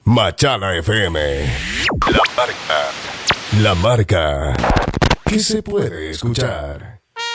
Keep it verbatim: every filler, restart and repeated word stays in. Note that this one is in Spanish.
Machala F M. La marca. La marca que se puede escuchar.